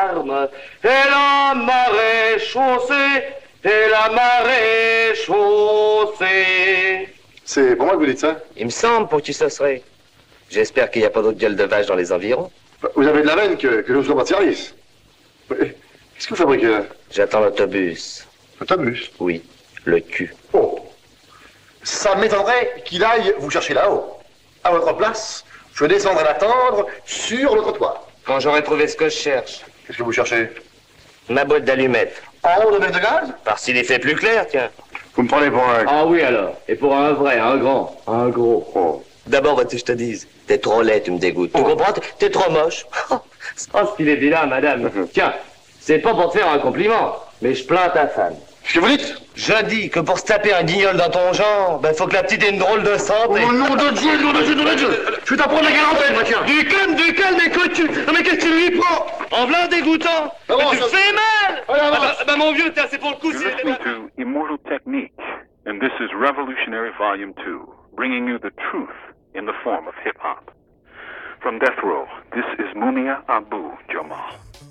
Et la marée chaussée, et la marée chaussée. C'est pour moi que vous dites ça? Il me semble, pour que tu saucerais. J'espère qu'il n'y a pas d'autres gueules de vache dans les environs. Vous avez de la veine que je ne sois pas de service. Qu'est-ce que vous fabriquez là? J'attends l'autobus. L'autobus? Oui, le cul. Oh. Ça m'étonnerait qu'il aille vous chercher là-haut. À votre place, je descendrai l'attendre sur le trottoir. Quand j'aurai trouvé ce que je cherche. Qu'est-ce que vous cherchez? Ma boîte d'allumettes. En haut de mètre de gaz? Par s'il est fait plus clair, tiens. Vous me prenez pour un... Ah oui alors, et pour un vrai, un grand, un gros. Oh. D'abord, vas-tu que je te dise, t'es trop laid, tu me dégoûtes. Tu comprends? T'es trop moche. Oh, ce qu'il est vilain, madame. Tiens, c'est pas pour te faire un compliment, mais je plains ta femme. Qu'est-ce que vous dites? Je dis que pour se taper un guignol dans ton genre, ben faut que la petite ait une drôle de santé. Oh nom de Dieu, nom de Dieu, nom de Dieu! Je vais t'apprendre la quarantaine, moi, tiens! Du calme, écoute, tu... Non mais qu'est-ce que tu lui prends? En v'là dégoûtant. Ah bon, Mais tu ça- me fais mal. Allez, avance. Bah, mon vieux, tiens, c'est pour le coup. You're listening to Immortal Technique, and this is Revolutionary Volume 2, bringing you the truth in the form of hip-hop. From Death Row, this is Mumia Abu Jamal.